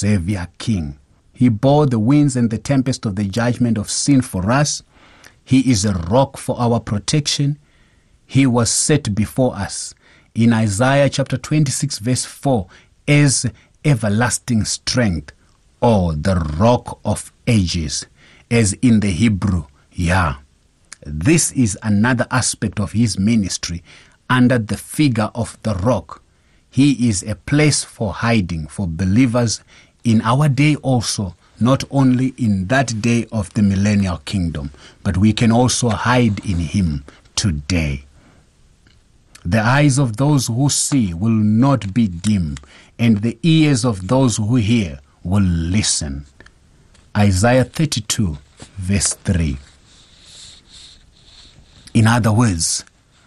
Savior King. He bore the winds and the tempest of the judgment of sin for us. He is a rock for our protection. He was set before us in Isaiah chapter 26 verse 4 as everlasting strength, or the rock of ages, as in the Hebrew, Yah. This is another aspect of his ministry under the figure of the rock. He is a place for hiding for believers in our day also, not only in that day of the millennial kingdom, but we can also hide in him today. The eyes of those who see will not be dim, and the ears of those who hear will listen. Isaiah 32 verse 3. In other words,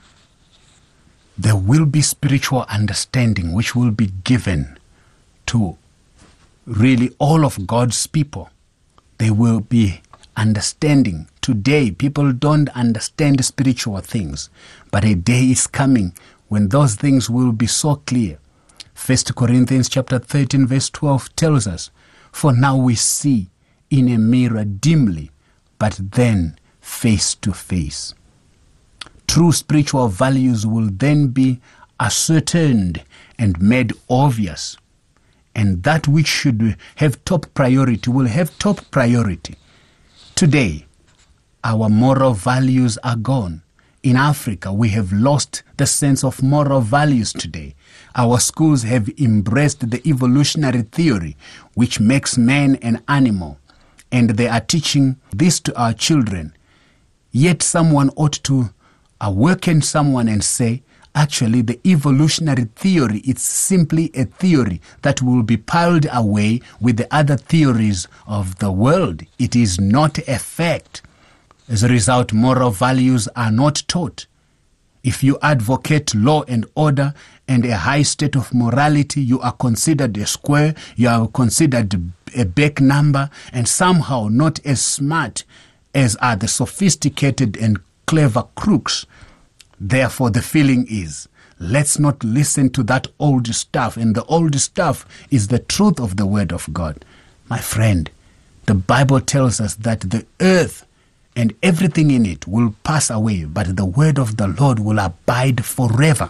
there will be spiritual understanding which will be given to really all of God's people. They will be understanding. Today, people don't understand spiritual things, but a day is coming when those things will be so clear. 1 Corinthians chapter 13 verse 12 tells us, "For now we see in a mirror dimly, but then face to face." True spiritual values will then be ascertained and made obvious. And that which should have top priority will have top priority. Today, our moral values are gone. In Africa, we have lost the sense of moral values today. Our schools have embraced the evolutionary theory, which makes man an animal, and they are teaching this to our children. Yet someone ought to awaken someone and say, actually, the evolutionary theory is simply a theory that will be piled away with the other theories of the world. It is not a fact. As a result, moral values are not taught. If you advocate law and order and a high state of morality, you are considered a square, you are considered a back number, and somehow not as smart as are the sophisticated and clever crooks. Therefore, the feeling is, let's not listen to that old stuff. And the old stuff is the truth of the word of God. My friend, the Bible tells us that the earth and everything in it will pass away, but the word of the Lord will abide forever.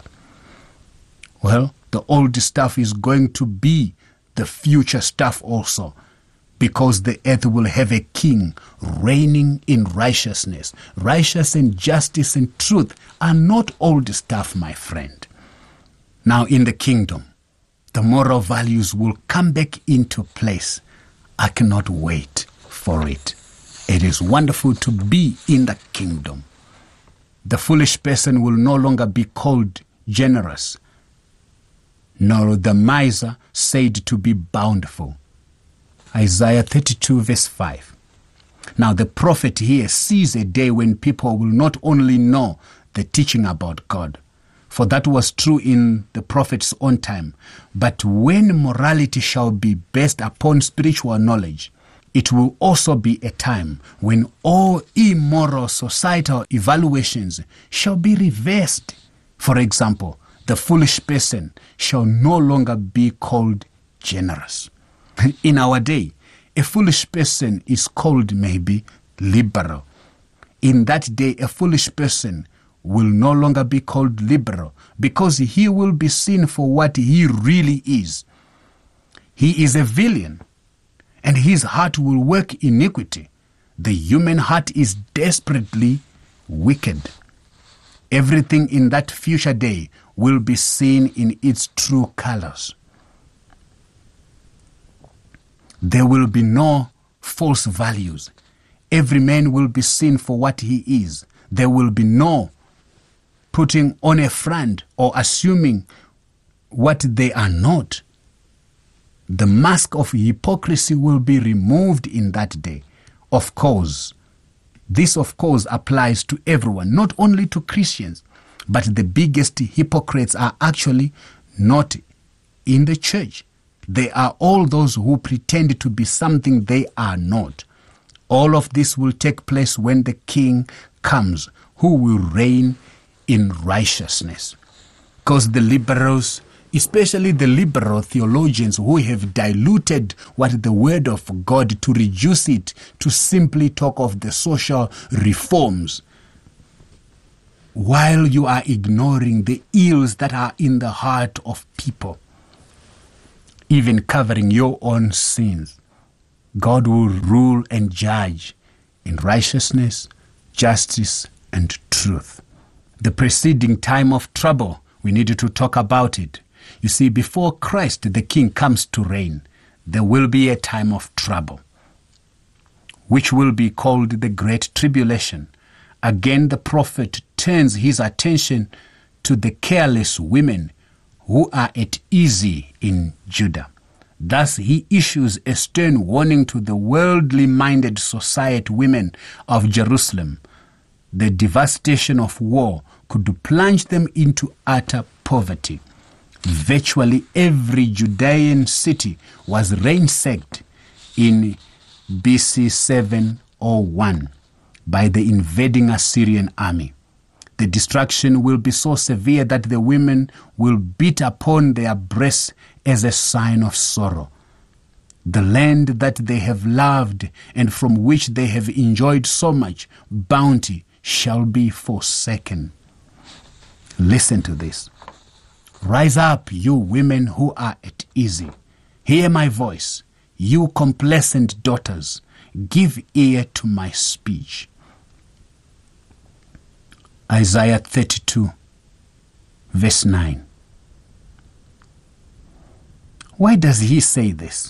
Well, the old stuff is going to be the future stuff also, because the earth will have a king reigning in righteousness. Righteousness and justice and truth are not old stuff, my friend. Now in the kingdom, the moral values will come back into place. I cannot wait for it. It is wonderful to be in the kingdom. The foolish person will no longer be called generous, nor the miser said to be bountiful. Isaiah 32 verse 5. Now the prophet here sees a day when people will not only know the teaching about God, for that was true in the prophet's own time, but when morality shall be based upon spiritual knowledge, it will also be a time when all immoral societal evaluations shall be reversed. For example, the foolish person shall no longer be called generous. In our day, a foolish person is called maybe liberal. In that day, a foolish person will no longer be called liberal because he will be seen for what he really is. He is a villain, and his heart will work iniquity. The human heart is desperately wicked. Everything in that future day will be seen in its true colors. There will be no false values. Every man will be seen for what he is. There will be no putting on a front or assuming what they are not. The mask of hypocrisy will be removed in that day. Of course, this applies to everyone, not only to Christians, but the biggest hypocrites are actually not in the church. They are all those who pretend to be something they are not. All of this will take place when the King comes, who will reign in righteousness. Because the liberals, especially the liberal theologians who have diluted what the Word of God to reduce it to simply talk of the social reforms, while you are ignoring the ills that are in the heart of people, even covering your own sins. God will rule and judge in righteousness, justice, and truth. The preceding time of trouble, we needed to talk about it. You see, before Christ the King comes to reign, there will be a time of trouble, which will be called the Great Tribulation. Again, the prophet turns his attention to the careless women who are at ease in Judah. Thus, he issues a stern warning to the worldly-minded society women of Jerusalem. The devastation of war could plunge them into utter poverty. Virtually every Judean city was ransacked in BC 701 by the invading Assyrian army. The destruction will be so severe that the women will beat upon their breasts as a sign of sorrow. The land that they have loved and from which they have enjoyed so much bounty shall be forsaken. Listen to this. Rise up, you women who are at ease. Hear my voice, you complacent daughters. Give ear to my speech. Isaiah 32, verse 9. Why does he say this?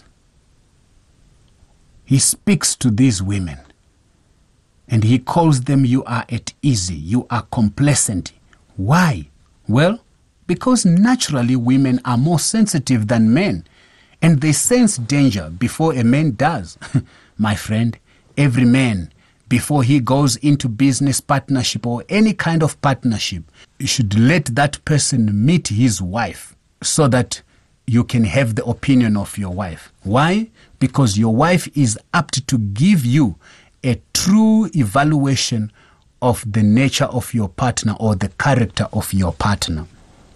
He speaks to these women and he calls them, you are at ease, you are complacent. Why? Well, because naturally women are more sensitive than men and they sense danger before a man does. My friend, every man, before he goes into business partnership or any kind of partnership, you should let that person meet his wife so that you can have the opinion of your wife. Why? Because your wife is apt to give you a true evaluation of the nature of your partner or the character of your partner.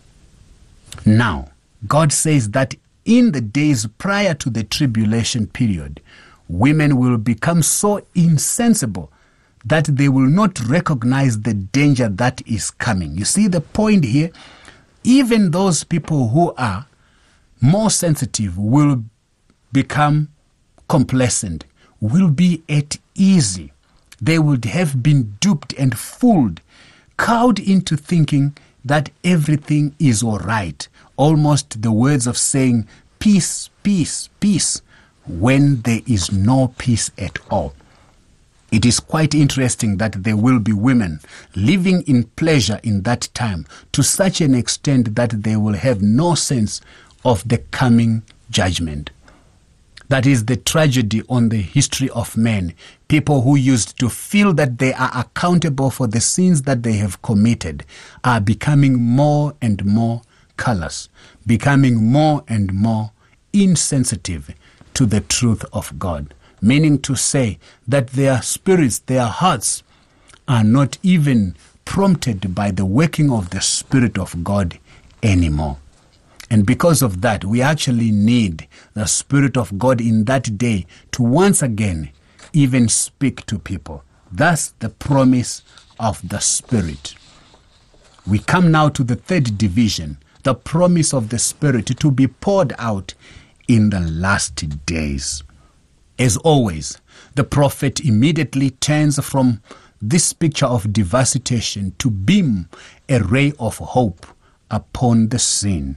Now, God says that in the days prior to the tribulation period, women will become so insensible that they will not recognize the danger that is coming. You see the point here? Even those people who are more sensitive will become complacent, will be at ease. They would have been duped and fooled, cowed into thinking that everything is all right. Almost the words of saying, peace, peace, peace, when there is no peace at all. It is quite interesting that there will be women living in pleasure in that time to such an extent that they will have no sense of the coming judgment. That is the tragedy on the history of men. People who used to feel that they are accountable for the sins that they have committed are becoming more and more callous, becoming more and more insensitive to the truth of God. Meaning to say that their spirits, their hearts are not even prompted by the working of the Spirit of God anymore. And because of that, we actually need the Spirit of God in that day to once again even speak to people. That's the promise of the Spirit. We come now to the third division, the promise of the Spirit to be poured out in the last days. As always, the prophet immediately turns from this picture of devastation to beam a ray of hope upon the scene.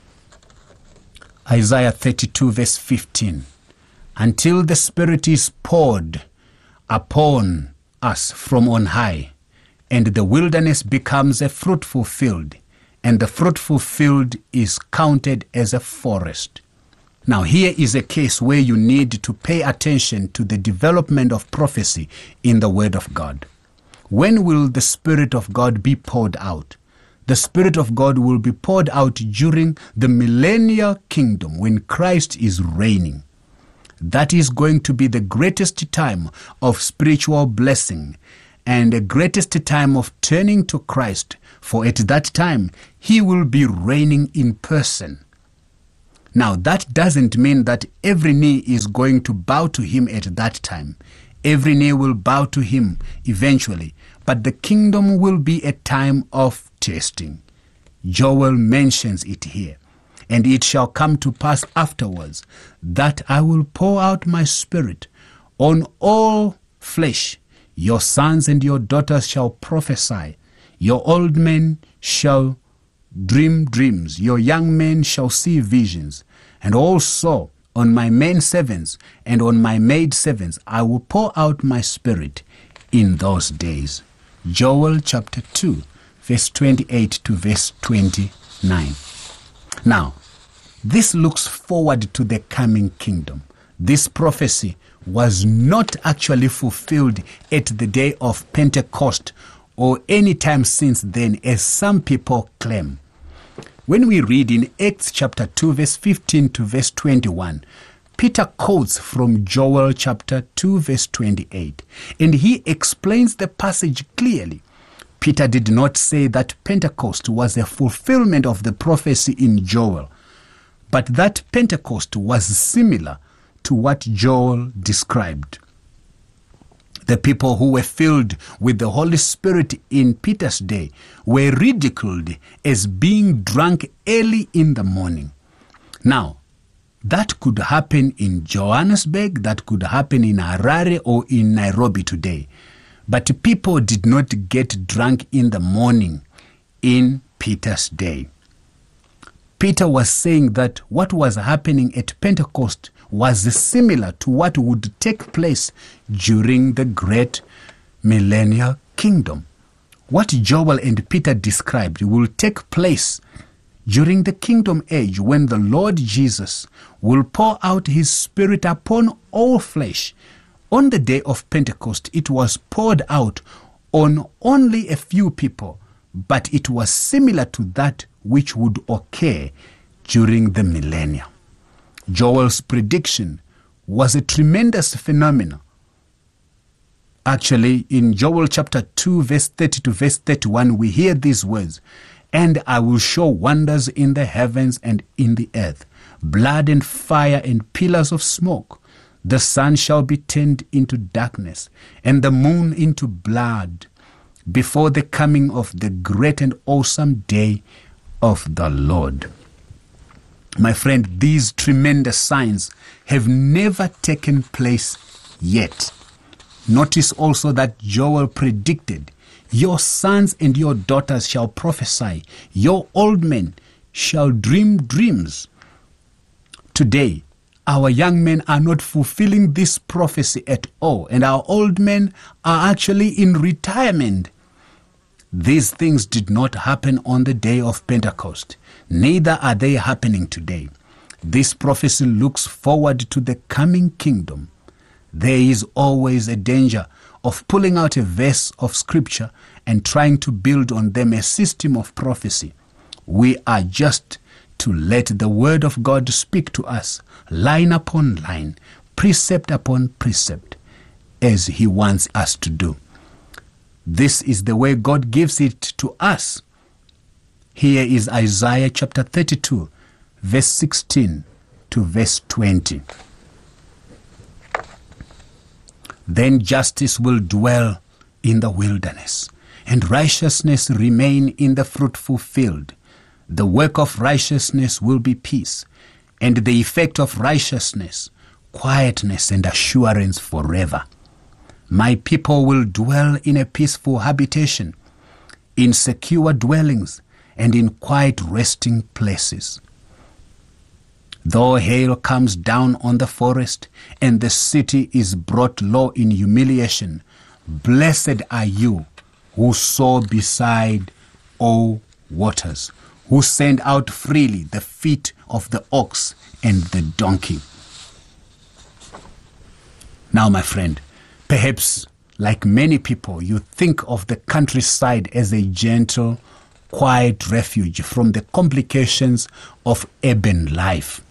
Isaiah 32 verse 15. Until the Spirit is poured upon us from on high, and the wilderness becomes a fruitful field, and the fruitful field is counted as a forest. Now, here is a case where you need to pay attention to the development of prophecy in the Word of God. When will the Spirit of God be poured out? The Spirit of God will be poured out during the millennial kingdom when Christ is reigning. That is going to be the greatest time of spiritual blessing and the greatest time of turning to Christ, for at that time he will be reigning in person. Now, that doesn't mean that every knee is going to bow to him at that time. Every knee will bow to him eventually, but the kingdom will be a time of testing. Joel mentions it here. And it shall come to pass afterwards that I will pour out my spirit on all flesh. Your sons and your daughters shall prophesy. Your old men shall dream dreams. Your young men shall see visions. And also on my men servants and on my maid servants I will pour out my spirit in those days. Joel chapter 2, verse 28 to verse 29. Now, this looks forward to the coming kingdom. This prophecy was not actually fulfilled at the day of Pentecost or any time since then, as some people claim. When we read in Acts chapter 2, verse 15 to verse 21, Peter quotes from Joel chapter 2, verse 28, and he explains the passage clearly. Peter did not say that Pentecost was a fulfillment of the prophecy in Joel, but that Pentecost was similar to what Joel described. The people who were filled with the Holy Spirit in Peter's day were ridiculed as being drunk early in the morning. Now, that could happen in Johannesburg, that could happen in Harare or in Nairobi today. But people did not get drunk in the morning in Peter's day. Peter was saying that what was happening at Pentecost was similar to what would take place during the great millennial kingdom. What Joel and Peter described will take place during the kingdom age, when the Lord Jesus will pour out his spirit upon all flesh. On the day of Pentecost, it was poured out on only a few people, but it was similar to that which would occur during the millennium. Joel's prediction was a tremendous phenomenon. Actually, in Joel chapter 2, verse 30 to verse 31, we hear these words, "And I will show wonders in the heavens and in the earth, blood and fire and pillars of smoke. The sun shall be turned into darkness, and the moon into blood, before the coming of the great and awesome day of the Lord." My friend, these tremendous signs have never taken place yet. Notice also that Joel predicted, "Your sons and your daughters shall prophesy. Your old men shall dream dreams." Today, our young men are not fulfilling this prophecy at all, and our old men are actually in retirement. These things did not happen on the day of Pentecost. Neither are they happening today. This prophecy looks forward to the coming kingdom. There is always a danger of pulling out a verse of scripture and trying to build on them a system of prophecy. We are just to let the word of God speak to us, line upon line, precept upon precept, as he wants us to do. This is the way God gives it to us. Here is Isaiah chapter 32, verse 16 to verse 20. "Then justice will dwell in the wilderness, and righteousness remain in the fruitful field. The work of righteousness will be peace, and the effect of righteousness, quietness and assurance forever. My people will dwell in a peaceful habitation, in secure dwellings, and in quiet resting places. Though hail comes down on the forest, and the city is brought low in humiliation, blessed are you who sow beside all waters, who send out freely the feet of the ox and the donkey." Now, my friend, perhaps like many people, you think of the countryside as a gentle, quiet refuge from the complications of urban life.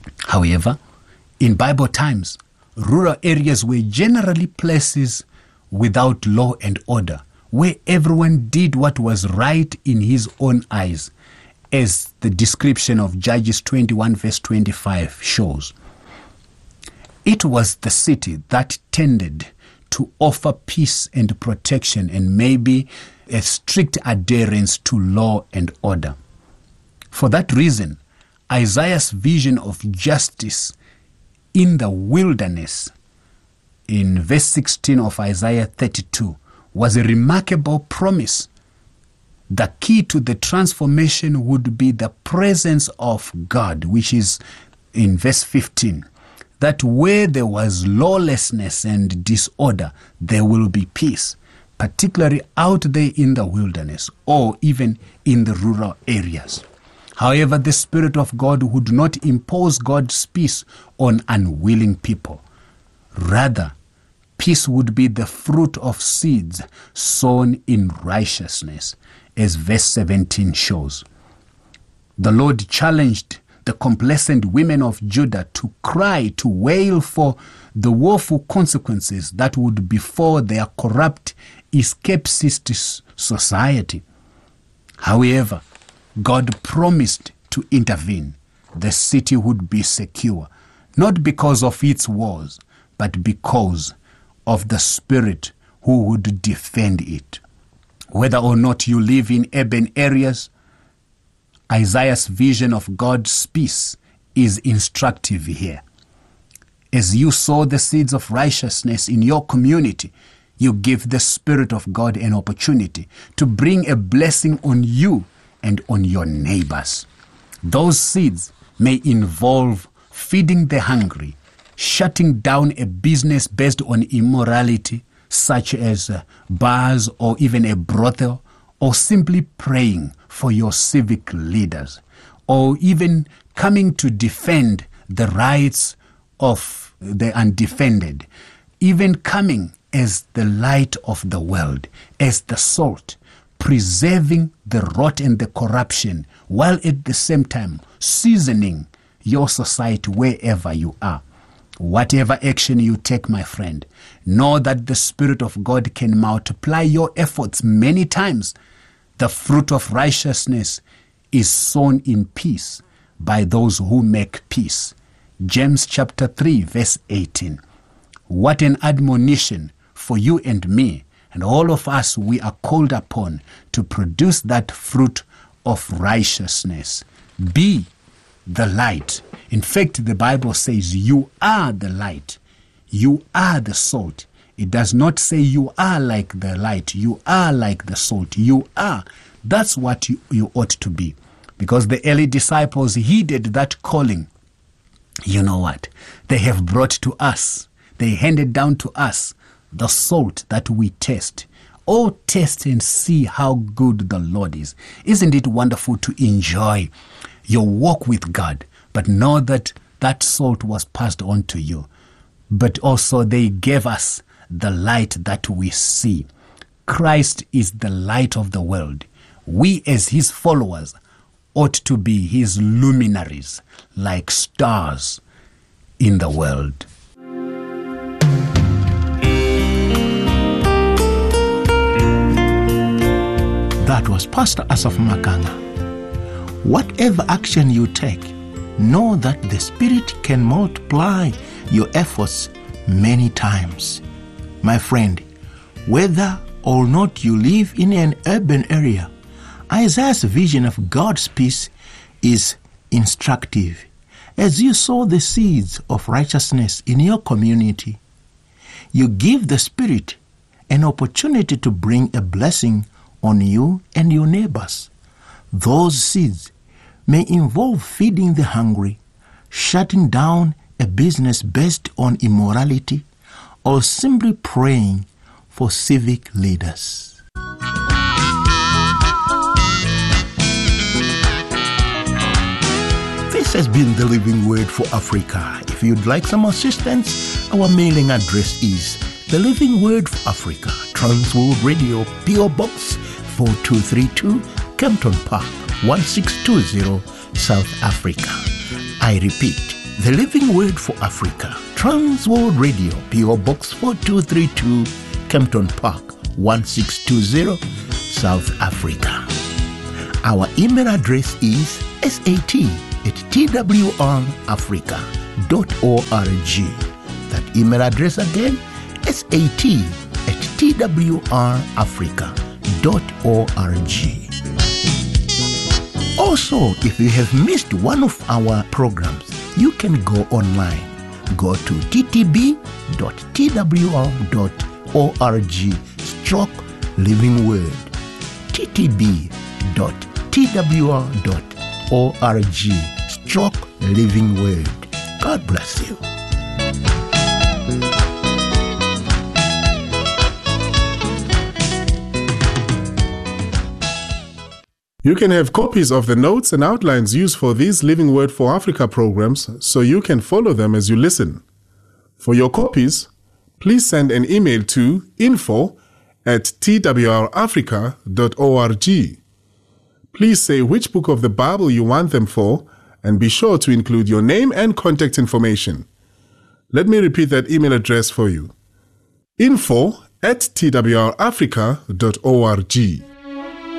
However, in Bible times, rural areas were generally places without law and order, where everyone did what was right in his own eyes, as the description of Judges 21 verse 25 shows. It was the city that tended to offer peace and protection and maybe a strict adherence to law and order. For that reason, Isaiah's vision of justice in the wilderness in verse 16 of Isaiah 32 was a remarkable promise. The key to the transformation would be the presence of God, which is in verse 15. That where there was lawlessness and disorder, there will be peace, particularly out there in the wilderness or even in the rural areas. However, the Spirit of God would not impose God's peace on unwilling people. Rather, peace would be the fruit of seeds sown in righteousness, as verse 17 shows. The Lord challenged the complacent women of Judah to cry, to wail for the woeful consequences that would befall their corrupt, escapist society. However, God promised to intervene. The city would be secure, not because of its walls, but because of the Spirit who would defend it. Whether or not you live in urban areas, Isaiah's vision of God's peace is instructive here. As you sow the seeds of righteousness in your community, you give the Spirit of God an opportunity to bring a blessing on you and on your neighbors. Those seeds may involve feeding the hungry, shutting down a business based on immorality, such as bars or even a brothel, or simply praying for your civic leaders, or even coming to defend the rights of the undefended, even coming as the light of the world, as the salt, preserving the rot and the corruption, while at the same time seasoning your society wherever you are. Whatever action you take, my friend, know that the Spirit of God can multiply your efforts many times. The fruit of righteousness is sown in peace by those who make peace. James chapter 3 verse 18. What an admonition for you and me, and all of us. We are called upon to produce that fruit of righteousness. Be the light. In fact, the Bible says you are the light. You are the salt. It does not say you are like the light. You are like the salt. You are. That's what you ought to be. Because the early disciples heeded that calling. You know what? They have brought to us, they handed down to us the salt that we taste. Oh, taste and see how good the Lord is. Isn't it wonderful to enjoy your walk with God, but know that that salt was passed on to you. But also they gave us the light that we see. Christ is the light of the world. We as his followers ought to be his luminaries, like stars in the world. That was Pastor Asaph Makanga. Whatever action you take, know that the Spirit can multiply your efforts many times. My friend, whether or not you live in an urban area, Isaiah's vision of God's peace is instructive. As you sow the seeds of righteousness in your community, you give the Spirit an opportunity to bring a blessing on you and your neighbors. Those seeds may involve feeding the hungry, shutting down a business based on immorality, or simply praying for civic leaders. This has been the Living Word for Africa. If you'd like some assistance, our mailing address is The Living Word for Africa, Transworld Radio, P.O. Box 4232, Kempton Park, 1620, South Africa. I repeat, The Living Word for Africa, Transworld Radio, P.O. Box 4232, Kempton Park, 1620, South Africa. Our email address is sat@twrafrica.org. That email address again, sat@twrafrica.org. Also, if you have missed one of our programs, you can go online. Go to ttb.twr.org/living word. ttb.twr.org/living word. God bless you. You can have copies of the notes and outlines used for these Living Word for Africa programs so you can follow them as you listen. For your copies, please send an email to info@twrafrica.org. Please say which book of the Bible you want them for, and be sure to include your name and contact information. Let me repeat that email address for you. info@twrafrica.org.